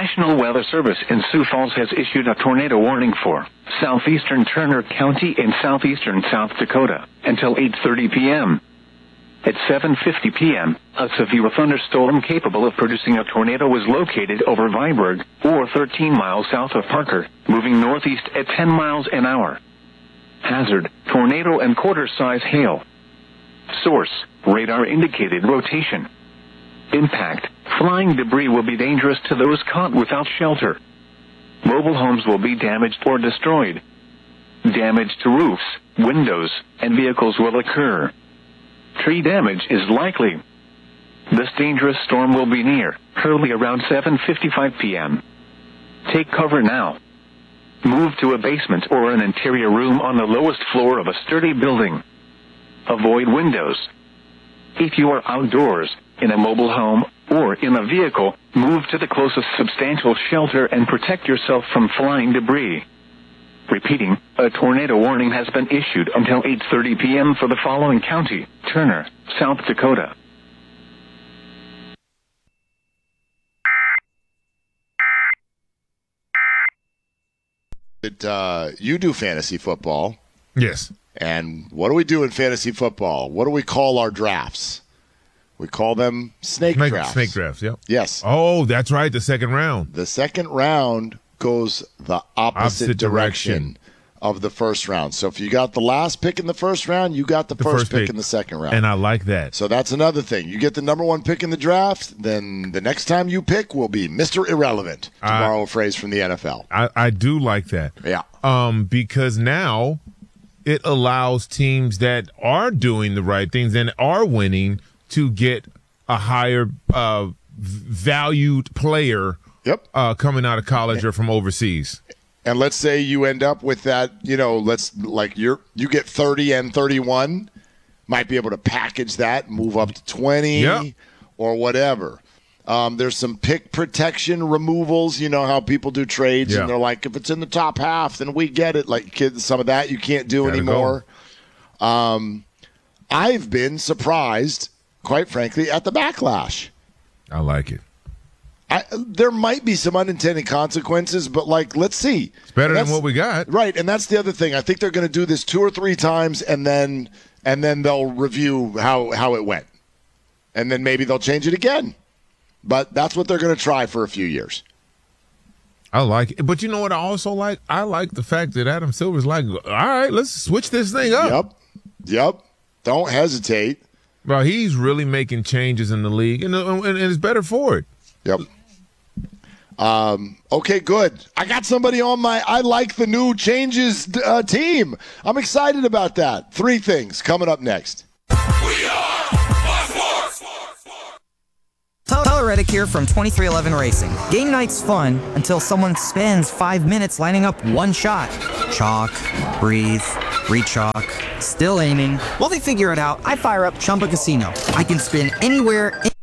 National Weather Service in Sioux Falls has issued a tornado warning for southeastern Turner County and southeastern South Dakota until 8:30 p.m. At 7:50 p.m., a severe thunderstorm capable of producing a tornado was located over Viborg, or 13 miles south of Parker, moving northeast at 10 miles an hour. Hazard, tornado and quarter-size hail. Source, radar-indicated rotation. Impact, flying debris will be dangerous to those caught without shelter. Mobile homes will be damaged or destroyed. Damage to roofs, windows, and vehicles will occur. Tree damage is likely. This dangerous storm will be near Hurley around 7:55 p.m. Take cover now. Move to a basement or an interior room on the lowest floor of a sturdy building. Avoid windows. If you are outdoors, in a mobile home, or in a vehicle, move to the closest substantial shelter and protect yourself from flying debris. Repeating, a tornado warning has been issued until 8:30 p.m. for the following county: Turner, South Dakota. You do fantasy football. Yes. And what do we do in fantasy football? What do we call our drafts? We call them snake drafts. Snake drafts, yep. Yes. Oh, that's right, the second round. The second round goes the opposite direction of the first round. So if you got the last pick in the first round, you got the first pick in the second round. And I like that. So that's another thing. You get the number one pick in the draft, then the next time you pick will be Mr. Irrelevant, to borrow a phrase from the NFL. I do like that. Yeah. Because now it allows teams that are doing the right things and are winning to get a higher valued player coming out of college or from overseas. And let's say you end up with that, you get 30 and 31, might be able to package that, move up to 20 or whatever. There's some pick protection removals. You know how people do trades and they're like, if it's in the top half, then we get it. Like kids, some of that you can't do anymore. I've been surprised, quite frankly, at the backlash. I like it. There might be some unintended consequences, but let's see. It's better than what we got. Right, and that's the other thing. I think they're going to do this 2 or 3 times, and then they'll review how it went. And then maybe they'll change it again. But that's what they're going to try for a few years. I like it. But you know what I also like? I like the fact that Adam Silver's like, all right, let's switch this thing up. Yep. Don't hesitate. Well, he's really making changes in the league, and it's better for it. Yep. Okay, good. I got somebody on my I like the new changes team. I'm excited about that. 3 things coming up next. We are Fox Sports. Tyler Reddick here from 2311 Racing. Game night's fun until someone spends 5 minutes lining up one shot. Chalk, breathe, re-chalk, still aiming. While they figure it out, I fire up Chumba Casino. I can spin anywhere,